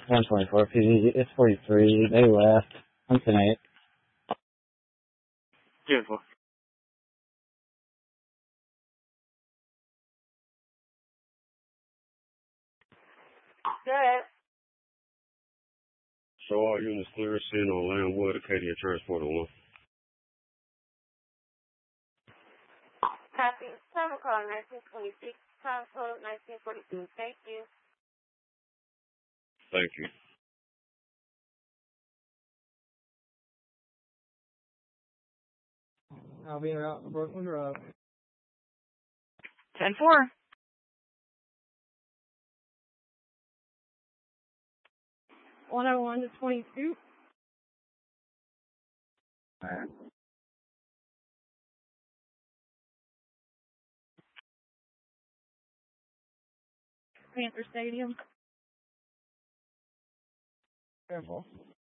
124 PD. It's 43. They left. I'm tonight. Beautiful. Good. Show all units clear send on Lambwood, Acadia Transporter 1. Copy. Time call 1926. Time code 1942. Thank you. Thank you. I'll be out on Brooklyn Road. 10-4. 101 to 22. Panther Stadium. Careful.